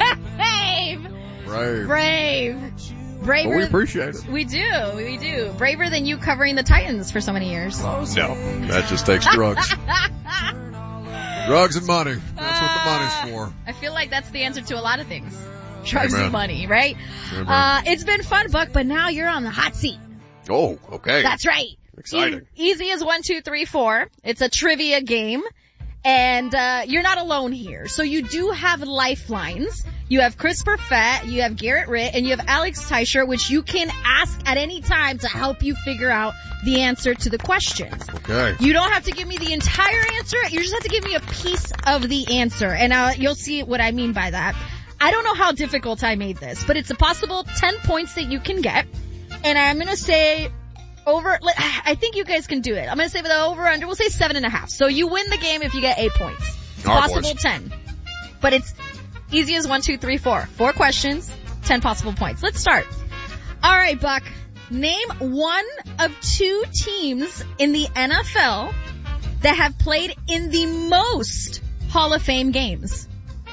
Brave. Braver. Well, we appreciate it. We do. Braver than you covering the Titans for so many years. No, that just takes drugs. Drugs and money. That's what the money's for. I feel like that's the answer to a lot of things. Drugs and money, right? It's been fun, Buck, but now you're on the hot seat. Oh, okay. That's right. Exciting. Easy as 1, 2, 3, 4. It's a trivia game. And you're not alone here. So you do have lifelines. You have Chris Perfett, you have Garrett Ritt, and you have Alex Teicher, which you can ask at any time to help you figure out the answer to the questions. Okay. You don't have to give me the entire answer. You just have to give me a piece of the answer. And you'll see what I mean by that. I don't know how difficult I made this, but it's a possible 10 points that you can get. And I'm going to say I think you guys can do it. I'm going to say the over-under, we'll say 7.5. So you win the game if you get 8 points. Possible 10. But it's easy as 1, 2, 3, 4. 4 questions, 10 possible points. Let's start. All right, Buck. Name one of 2 teams in the NFL that have played in the most Hall of Fame games.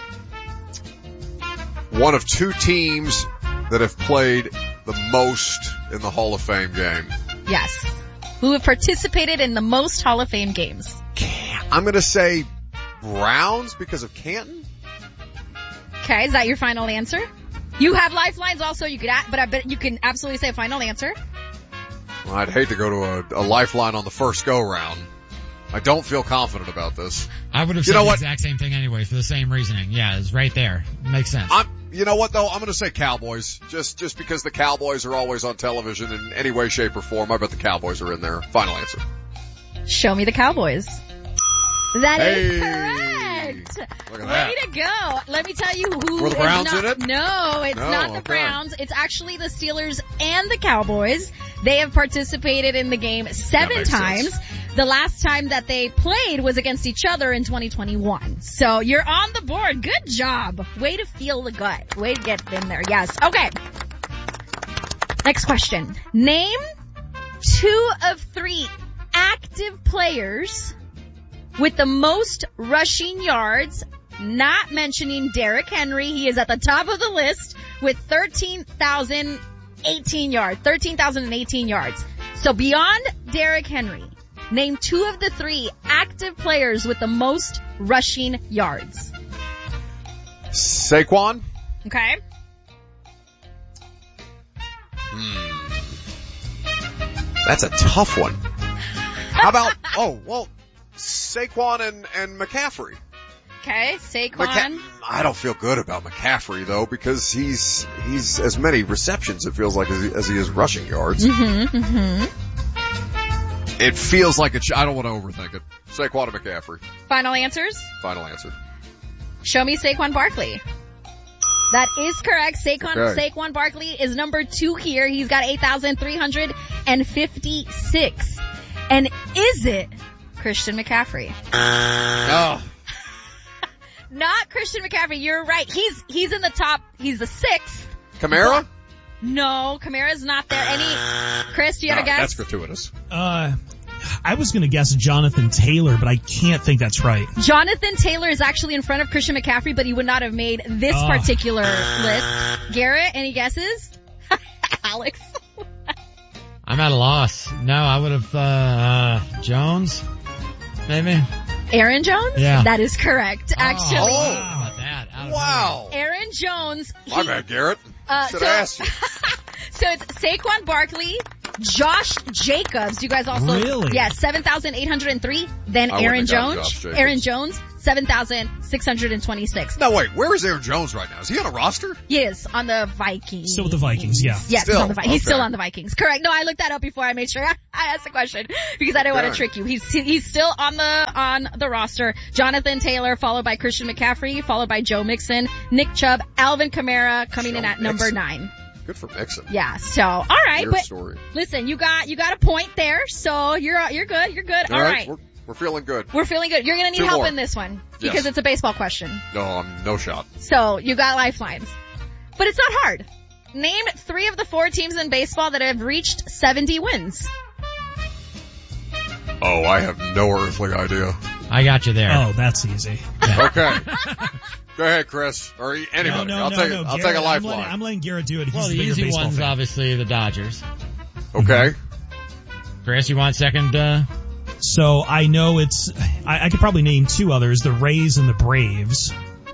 One of 2 teams that have played the most in the Hall of Fame game. Yes. Who have participated in the most Hall of Fame games? I'm going to say Browns because of Canton. Okay, is that your final answer? You have lifelines also, but I bet you can absolutely say a final answer. Well, I'd hate to go to a lifeline on the first go-round. I don't feel confident about this. I would have said the exact same thing anyway for the same reasoning. Yeah, it's right there. It makes sense. You know what though? I'm going to say Cowboys. Just because the Cowboys are always on television in any way, shape, or form. I bet the Cowboys are in there. Final answer. Show me the Cowboys. That is correct. Look at that. Way to go. Let me tell you who Were the Browns in it? No, it's not the Browns. It's actually the Steelers and the Cowboys. They have participated in the game 7 times. Sense. The last time that they played was against each other in 2021. So you're on the board. Good job. Way to feel the gut. Way to get in there. Yes. Okay. Next question. Name 2 of 3 active players with the most rushing yards, not mentioning Derrick Henry. He is at the top of the list with 13,018 yards. 13,018 yards. So beyond Derrick Henry, name 2 of the 3 active players with the most rushing yards. Saquon. Okay. That's a tough one. How about, Saquon and McCaffrey. Okay, Saquon. I don't feel good about McCaffrey though, because he's as many receptions, it feels like, as he is rushing yards. It feels like I don't want to overthink it. Saquon and McCaffrey. Final answers? Final answer. Show me Saquon Barkley. That is correct. Saquon Barkley is number 2 here. He's got 8,356. And is it Christian McCaffrey? No. Not Christian McCaffrey. You're right. He's in the top. He's the 6th. Kamara? No, Kamara's not there. Chris, do you have a guess? That's gratuitous. I was going to guess Jonathan Taylor, but I can't think that's right. Jonathan Taylor is actually in front of Christian McCaffrey, but he would not have made this particular list. Garrett, any guesses? Alex? I'm at a loss. No, I would have, Jones? Maybe? Aaron Jones? Yeah. That is correct, actually. Oh, how about that? Wow. Aaron Jones. My bad, Garrett. Should have asked you. So it's Saquon Barkley, Josh Jacobs. You guys also... Really? Yeah, 7,803. Then Aaron Jones. Aaron Jones, 7,626. No, wait. Where is Aaron Jones right now? Is he on a roster? He is on the Vikings. Still with the Vikings, yeah. Yes, still, on the Vikings. He's still on the Vikings. Correct. No, I looked that up before I made sure I asked the question because I didn't want to trick you. He's still on the roster. Jonathan Taylor, followed by Christian McCaffrey, followed by Joe Mixon, Nick Chubb, Alvin Kamara coming in at number 9. Good for Mixon. Yeah. So, all right, Weird but story. Listen, you got a point there, so you're good. You're good. All right. We're feeling good. We're feeling good. You're gonna need 2 help more. in this one because Yes. it's a baseball question. No, no shot. So you got lifelines, but it's not hard. Name 3 of the 4 teams in baseball that have reached 70 wins. Oh, I have no earthly idea. I got you there. Oh, that's easy. Okay. Go ahead, Chris. Or anybody. No, I'll take a lifeline. I'm letting Garrett do it. He's Well, the bigger easy baseball one's fan. obviously the Dodgers. Okay. Chris, you want second? So I know I could probably name 2 others, the Rays and the Braves.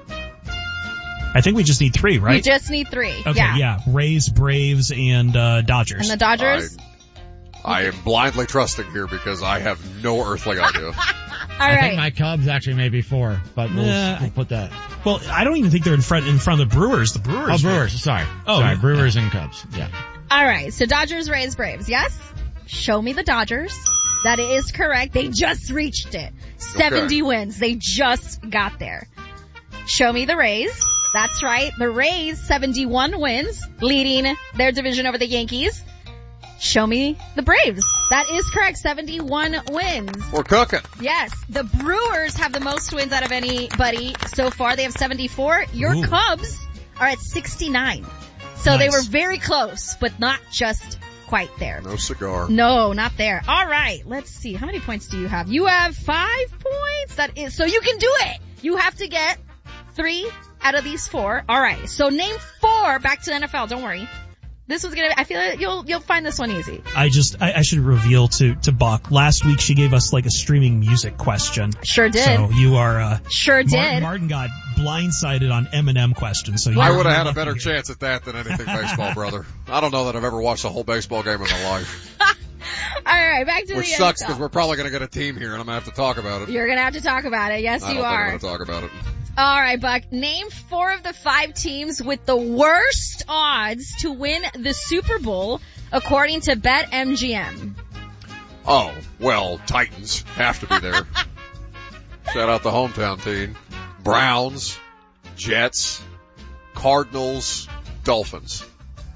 I think we just need 3, right? You just need 3. Okay, yeah. Rays, Braves, and Dodgers. And the Dodgers? I am blindly trusting here because I have no earthly idea. I think my Cubs actually may be 4, but we'll put that. Well, I don't even think they're in front of the Brewers. The Brewers. Oh, Brewers. Sorry. Brewers and Cubs. Yeah. All right. So Dodgers, Rays, Braves. Yes? Show me the Dodgers. That is correct. They just reached it. 70 wins. They just got there. Show me the Rays. That's right. The Rays, 71 wins, leading their division over the Yankees. Show me the Braves. That is correct. 71 wins. We're cooking. Yes. The Brewers have the most wins out of anybody so far. They have 74. Your Cubs are at 69. So they were very close, but not just quite there. No cigar. No, not there. All right. Let's see. How many points do you have? You have 5 points. That is, so you can do it. You have to get 3 out of these 4. All right. So name 4. Back to the NFL. Don't worry. This was I feel like you'll find this one easy. I should reveal to Buck. Last week she gave us like a streaming music question. Sure did. So you are, Sure did. Martin got blindsided on Eminem questions. So I would have had a better chance at that than anything baseball, brother. I don't know that I've ever watched a whole baseball game in my life. All right, back to Which the sucks NFL. because we're probably going to get a team here and I'm going to have to talk about it. You're going to have to talk about it. Yes, you are. I don't think I'm going to talk about it. All right, Buck. Name 4 of the 5 teams with the worst odds to win the Super Bowl according to BetMGM. Oh, well, Titans have to be there. Shout out the hometown team. Browns, Jets, Cardinals, Dolphins.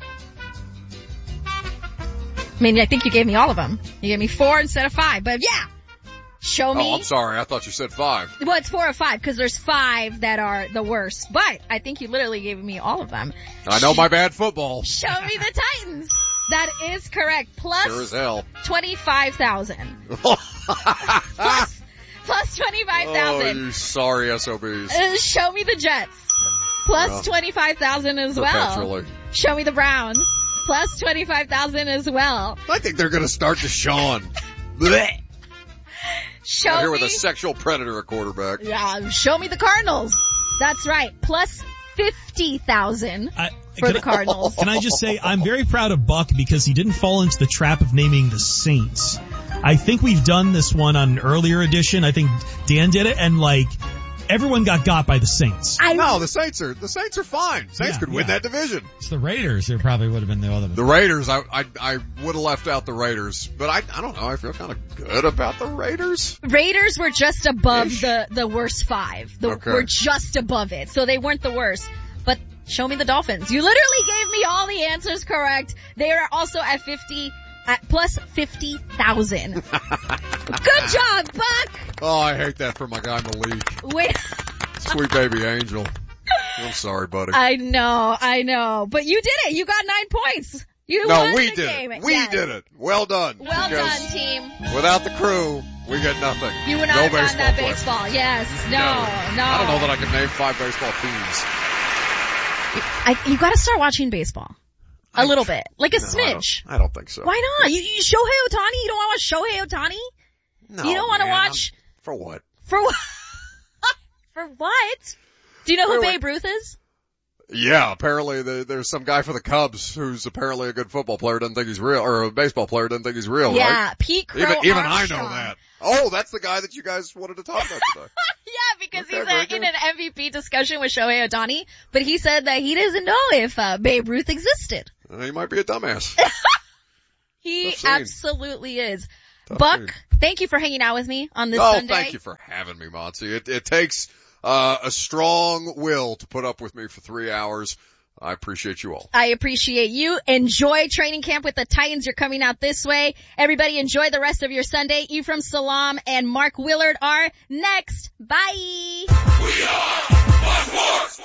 I mean, I think you gave me all of them. You gave me 4 instead of 5, but yeah. Show me. Oh, I'm sorry. I thought you said 5. Well, it's 4 or 5 because there's 5 that are the worst. But I think you literally gave me all of them. I know my bad football. Show me the Titans. That is correct. Plus sure as hell. 25,000. plus 25,000. Oh, you sorry SOBs. Show me the Jets. Plus 25,000 as well. Show me the Browns. Plus 25,000 as well. I think they're going to start to Sean. Blech. Show out here me with a sexual predator at quarterback. Yeah, show me the Cardinals. That's right. Plus 50,000 for the Cardinals. Can I just say, I'm very proud of Buck because he didn't fall into the trap of naming the Saints. I think we've done this one on an earlier edition. I think Dan did it, and everyone got by the Saints. No, the Saints are fine. Saints could win that division. It's the Raiders who probably would have been the other one. The Raiders, I would have left out the Raiders, but I don't know. I feel kind of good about the Raiders. Raiders were just above the worst 5. We're just above it, so they weren't the worst. But show me the Dolphins. You literally gave me all the answers correct. They are also at plus 50,000. Good job, Buck! Oh, I hate that for my guy Malik. Wait. Sweet baby angel. I'm sorry, buddy. I know. But you did it. You got 9 points. Won the game. We did it. Well done. Well done, team. Without the crew, we get nothing. You would not have gotten that baseball. Yes. No. I don't know that I can name 5 baseball teams. You gotta start watching baseball. A little bit. Like a smidge. I don't think so. Why not? You Shohei Ohtani? You don't want to watch Shohei Ohtani? No, you don't want to watch... For what? For what? For what? Do you know who Babe Ruth is? Yeah, apparently there's some guy for the Cubs who's apparently a good football player, doesn't think he's real, or a baseball player, doesn't think he's real, right? Yeah, Pete Crow Even I know that. Oh, that's the guy that you guys wanted to talk about today. Yeah, because he's in an MVP discussion with Shohei Ohtani, but he said that he doesn't know if Babe Ruth existed. He might be a dumbass. He absolutely is. Buck, thank you for hanging out with me on this Sunday. Thank you for having me, Monty. It takes a strong will to put up with me for 3 hours. I appreciate you all. I appreciate you. Enjoy training camp with the Titans. You're coming out this way. Everybody enjoy the rest of your Sunday. Ephraim Salam and Mark Willard are next. Bye. We are Fox Sports.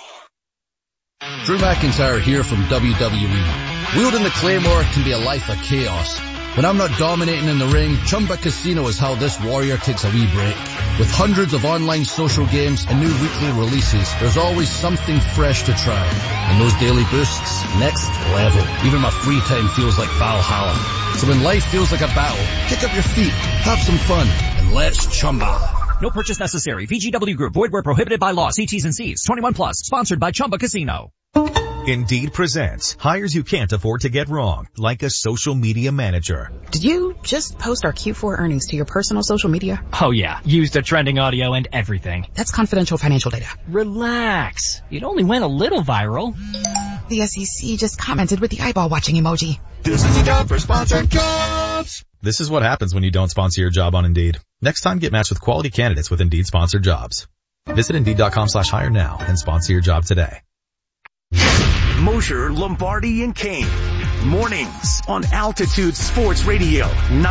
Drew McIntyre here from WWE. Wielding the Claymore can be a life of chaos. When I'm not dominating in the ring, Chumba Casino is how this warrior takes a wee break. With hundreds of online social games and new weekly releases, there's always something fresh to try. And those daily boosts, next level. Even my free time feels like Valhalla. So when life feels like a battle, kick up your feet, have some fun, and let's Chumba. No purchase necessary. VGW Group. Void where prohibited by law. See T's and C's. 21 plus. Sponsored by Chumba Casino. Indeed presents hires you can't afford to get wrong, like a social media manager. Did you just post our Q4 earnings to your personal social media? Oh yeah, used the trending audio and everything. That's confidential financial data. Relax. It only went a little viral. The SEC just commented with the eyeball watching emoji. This is a job for sponsored jobs. This is what happens when you don't sponsor your job on Indeed. Next time, get matched with quality candidates with Indeed sponsored jobs. Visit Indeed.com/hire now and sponsor your job today. Mosher, Lombardi, and Kane. Mornings on Altitude Sports Radio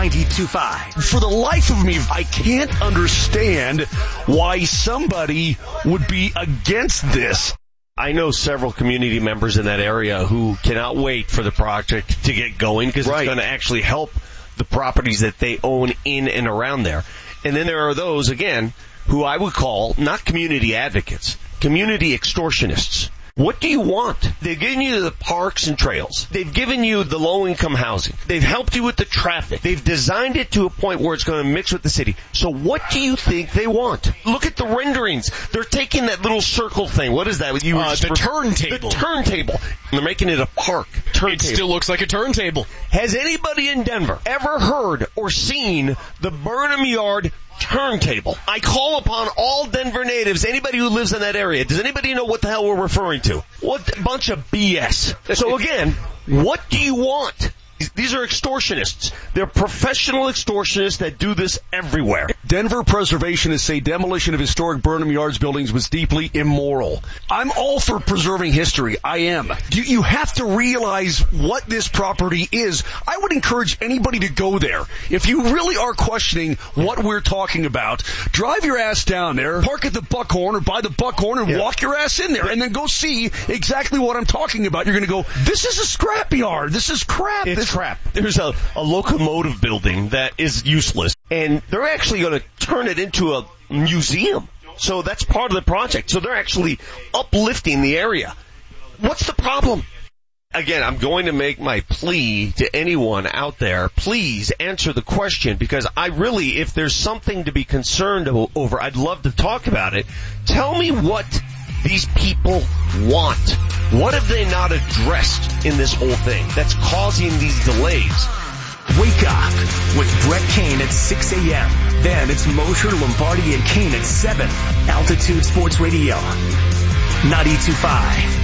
92.5. For the life of me, I can't understand why somebody would be against this. I know several community members in that area who cannot wait for the project to get going because it's going to actually help the properties that they own in and around there. And then there are those, again, who I would call not community advocates, community extortionists. What do you want? They've given you the parks and trails. They've given you the low-income housing. They've helped you with the traffic. They've designed it to a point where it's going to mix with the city. So what do you think they want? Look at the renderings. They're taking that little circle thing. What is that? The turntable. The turntable. They're making it a park. It still looks like a turntable. Has anybody in Denver ever heard or seen the Burnham Yard turntable? I call upon all Denver natives, anybody who lives in that area. Does anybody know what the hell we're referring to? What bunch of BS. So again, what do you want? These are extortionists. They're professional extortionists that do this everywhere. Denver preservationists say demolition of historic Burnham Yards buildings was deeply immoral. I'm all for preserving history. I am. You have to realize what this property is. I would encourage anybody to go there. If you really are questioning what we're talking about, drive your ass down there, park at the Buckhorn or by the Buckhorn and walk your ass in there and then go see exactly what I'm talking about. You're going to go, this is a scrapyard. This is crap. It's crap. There's a locomotive building that is useless, and they're actually going to turn it into a museum. So that's part of the project. So they're actually uplifting the area. What's the problem? Again, I'm going to make my plea to anyone out there. Please answer the question, because I really, if there's something to be concerned over, I'd love to talk about it. Tell me what these people want. What have they not addressed in this whole thing that's causing these delays? Wake Up with Brett Kane at 6 a.m. Then it's Mosher, Lombardi, and Kane at 7. Altitude Sports Radio, 92.5.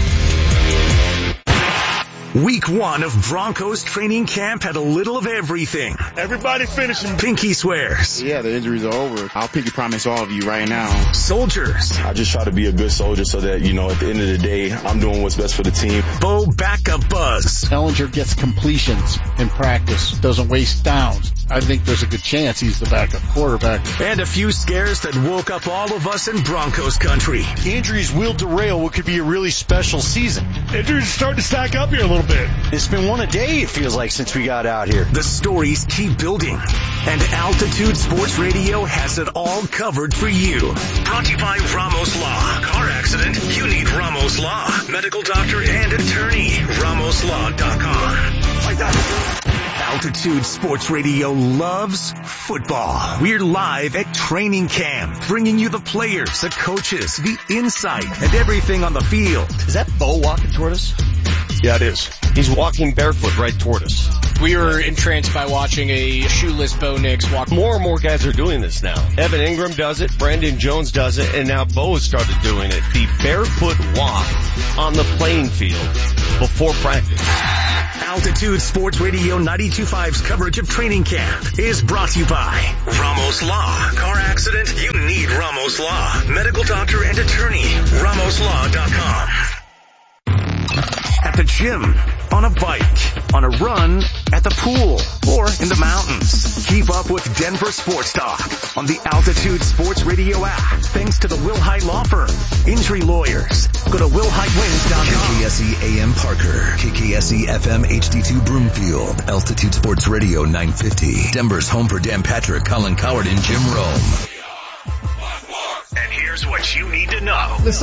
Week 1 of Broncos training camp had a little of everything. Everybody finishing. Pinky swears. Yeah, the injuries are over. I'll pinky promise all of you right now. Soldiers. I just try to be a good soldier so that, at the end of the day, I'm doing what's best for the team. Bo backup buzz. Ellinger gets completions in practice, doesn't waste downs. I think there's a good chance he's the backup quarterback. And a few scares that woke up all of us in Broncos country. Injuries will derail what could be a really special season. Injuries are starting to stack up here a little bit. It's been one a day, it feels like, since we got out here. The stories keep building. And Altitude Sports Radio has it all covered for you. Brought to you by Ramos Law. Car accident? You need Ramos Law. Medical doctor and attorney. RamosLaw.com. Altitude Sports Radio loves football. We're live at training camp, bringing you the players, the coaches, the insight, and everything on the field. Is that Bo walking toward us? Yeah, it is. He's walking barefoot right toward us. We were entranced by watching a shoeless Bo Nix walk. More and more guys are doing this now. Evan Ingram does it, Brandon Jones does it, and now Bo has started doing it. The barefoot walk on the playing field before practice. Altitude Sports Radio 92.5's coverage of training camp is brought to you by Ramos Law. Car accident? You need Ramos Law. Medical doctor and attorney. RamosLaw.com. At the gym, on a bike, on a run, at the pool, or in the mountains. Keep up with Denver Sports Talk on the Altitude Sports Radio app. Thanks to the Will Hite Law Firm. Injury lawyers. Go to willhitewins.com. KKSE AM Parker. KKSE FM HD2 Broomfield. Altitude Sports Radio 950. Denver's home for Dan Patrick, Colin Coward, and Jim Rome. And here's what you need to know.